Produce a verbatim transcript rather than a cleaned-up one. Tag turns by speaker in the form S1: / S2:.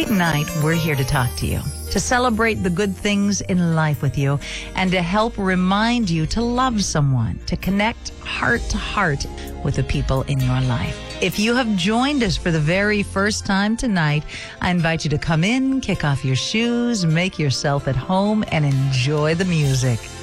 S1: Tonight, we're here to talk to you, to celebrate the good things in life with you, and to help remind you to love someone, to connect heart to heart with the people in your life. If you have joined us for the very first time tonight, I invite you to come in, kick off your shoes, make yourself at home, and enjoy the music.